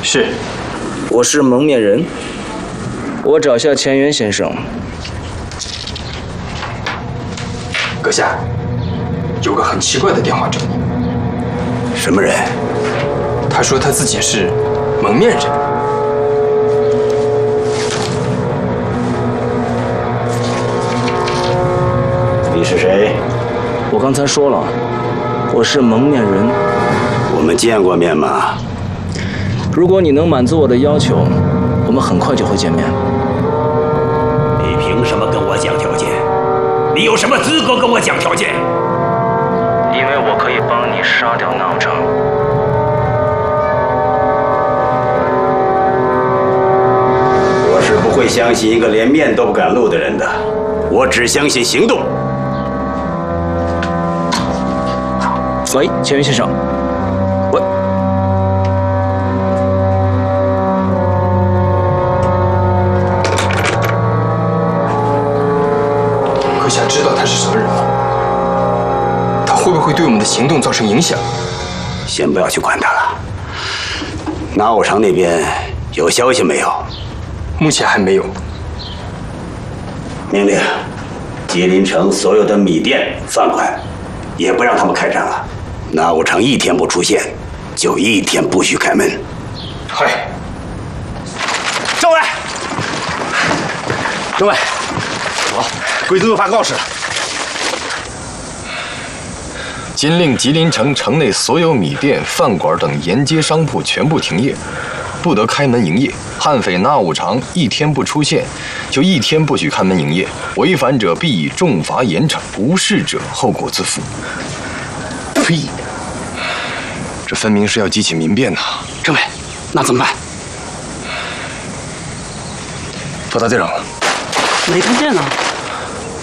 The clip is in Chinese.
是， 我是蒙面人，我找下钱元先生。 阁下，有个很奇怪的电话找你。 什么人？ 他说他自己是蒙面人。 你是谁？ 我刚才说了，我是蒙面人。 我们见过面吗？ 如果你能满足我的要求，我们很快就会见面。 你凭什么跟我讲条件？你有什么资格跟我讲条件？ 因为我可以帮你杀掉闹钟。 我是不会相信一个连面都不敢露的人的，我只相信行动。 喂，钱元先生，喂。 阁下知道他是什么人吗？他会不会对我们的行动造成影响？ 先不要去管他了。拿武城那边有消息没有？ 目前还没有。 命令吉林城所有的米店饭馆，也不让他们开张了。拿武城一天不出现，就一天不许开门。 嗨， 政委，政委，走，贵州又发告示了。 今令吉林城城内所有米店、饭馆等沿街商铺全部停业，不得开门营业。悍匪纳武常一天不出现，就一天不许开门营业。违反者必以重罚严惩，无视者后果自负。 呸！ 这分明是要激起民变呐！ 政委，那怎么办？ 拖到这上了。 没看见呢。